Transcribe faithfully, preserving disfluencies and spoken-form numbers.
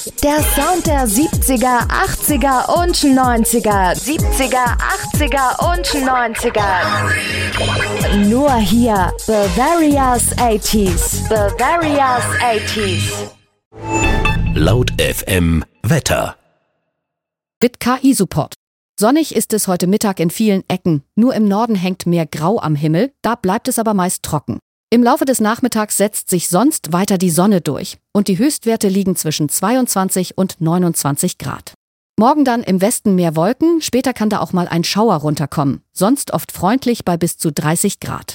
Der Sound der siebziger, achtziger und neunziger. siebziger, achtziger und neunziger. Nur hier, Bavaria's eighties. Bavaria's eighties. Laut F M Wetter. Mit K I-Support. Sonnig ist es heute Mittag in vielen Ecken. Nur im Norden hängt mehr Grau am Himmel, da bleibt es aber meist trocken. Im Laufe des Nachmittags setzt sich sonst weiter die Sonne durch und die Höchstwerte liegen zwischen zweiundzwanzig und neunundzwanzig Grad. Morgen dann im Westen mehr Wolken, später kann da auch mal ein Schauer runterkommen, sonst oft freundlich bei bis zu dreißig Grad.